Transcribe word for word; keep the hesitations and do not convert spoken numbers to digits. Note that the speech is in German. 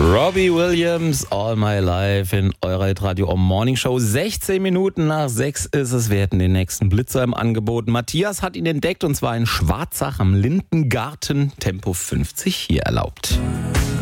Robbie Williams, All My Life in eurer Radio Morning Show. sechzehn Minuten nach sechs ist es. Wir hätten den nächsten Blitzer im Angebot. Matthias hat ihn entdeckt und zwar in Schwarzach am Lindengarten. Tempo fünfzig hier erlaubt.